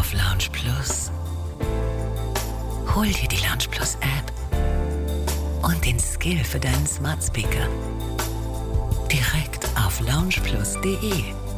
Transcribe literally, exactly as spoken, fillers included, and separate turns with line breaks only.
auf Lounge Plus. Hol dir die Lounge Plus App und den Skill für deinen Smart Speaker direkt auf lounge plus punkt de.